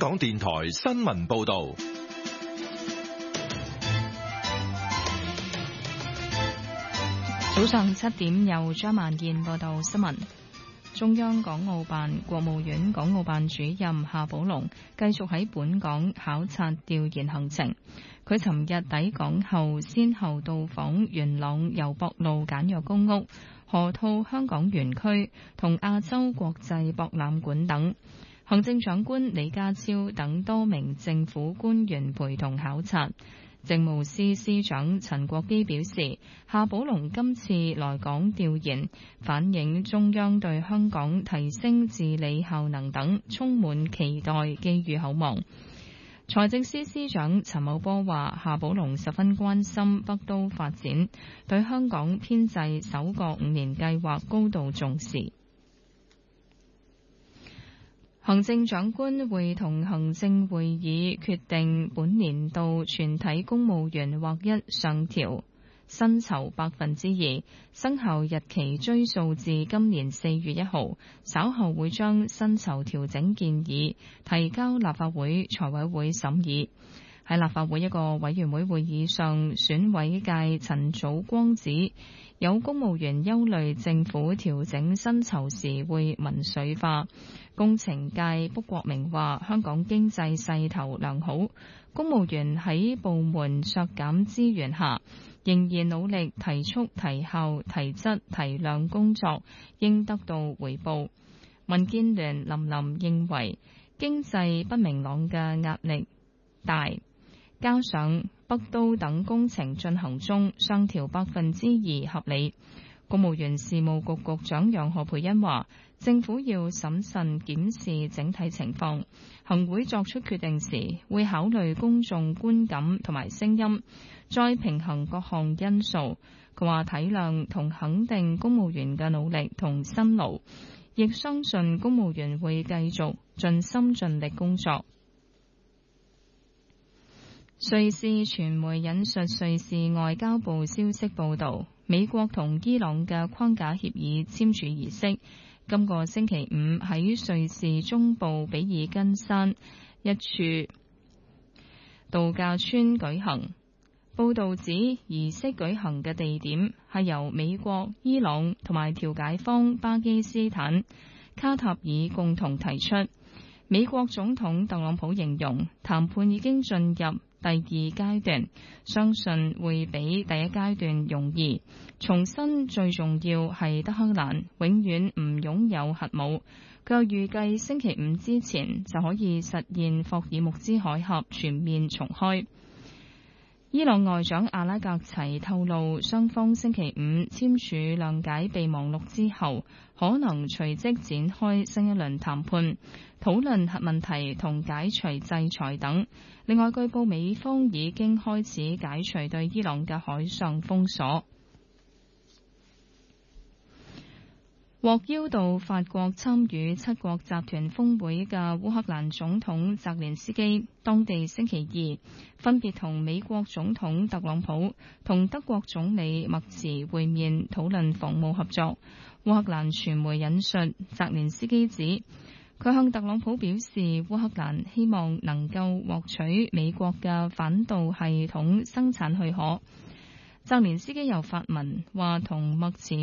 港電台新聞報道。 早上7點，由張萬燕報道新聞。中央港澳辦、國務院港澳辦主任夏寶龍繼續喺本港考察調研行程。佢尋日抵港後，先後到訪元朗油博路簡約公屋、河套香港園區同亞洲國際博覽館等。行政長官李家超等多名政府官員陪同考察。政務司司長陳國基表示，夏寶龍今次來港調研，反映中央對香港提升治理效能等充滿期待，寄予厚望。財政司司長陳茂波話，夏寶龍十分關心北都發展，對香港編制首個5年計劃高度重視。行政長官會同行政會議決定本年度全體公務員劃一上調薪酬2%，生效日期追溯至今年4月1號，稍後會將薪酬調整建議提交立法會財委會審議。喺立法會一個委員會會議上，選委界陳祖光指，有公務員憂慮政府調整薪酬時會民粹化。工程界卜國明話，香港經濟勢頭良好，公務員喺部門削減資源下，仍然努力提速、提效、提質、提量工作，應得到回報。民建聯林認為，經濟不明朗嘅壓力大，加上北都等工程進行中，上調2%合理。公務員事務局局長楊何蓓茵話，政府要審慎檢視整體情況，行會作出決定時會考慮公眾觀感同埋聲音，再平衡各項因素。佢話體諒同肯定公務員嘅努力同辛勞，亦相信公務員會繼續盡心盡力工作。瑞士傳媒引述瑞士外交部消息報道，美國同伊朗嘅框架協議簽署儀式今個星期5喺瑞士中部比爾根山一處度假村舉行。報道指，儀式舉行嘅地點係由美國、伊朗同埋調解方巴基斯坦、卡塔爾共同提出。美國總統特朗普形容談判已經進入第二階段，相信會比第一階段容易。重申最重要係德黑蘭永遠唔擁有核武。佢又預計星期5之前就可以實現霍爾木茲海峽全面重開。伊朗外長阿拉格齊透露，雙方星期5簽署諒解備忘錄之後，可能隨即展開新一輪談判，討論核問題同解除制裁等。另外，據報美方已經開始解除對伊朗嘅海上封鎖。獲邀到法國參與7國集團峰會嘅烏克蘭總統澤連斯基，當地星期2分別同美國總統特朗普同德國總理默茨會面，討論防務合作。烏克蘭傳媒引述澤連斯基指，佢向特朗普表示，烏克蘭希望能夠獲取美國嘅反導系統生產許可。澤連斯基又發文話同默茨